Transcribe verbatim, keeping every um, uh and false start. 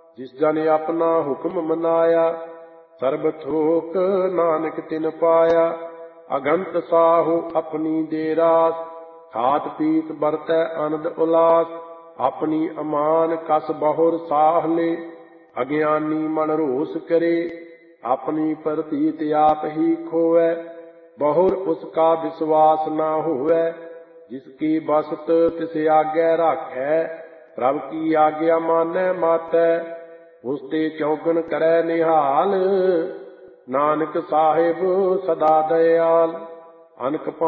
जिस जन अपना हुक्म मनाया, सर्ब थोक नानक तिन पाया। अगंत साहु अपनी दे रास, खात पीत बरतै आनंद उलास। अपनी अमान कस बहुर साह ले, अज्ञानी मन रोस करे। अपनी प्रतीत आप ही खोवै, बहुर उसका विश्वास ना होवै। जिसकी बसत तिस आज्ञा राखै, प्रभ की आज्ञा मानै मातै। उस ते चौगन करै निहाल, नानक साहिब सदा दयाल। अनक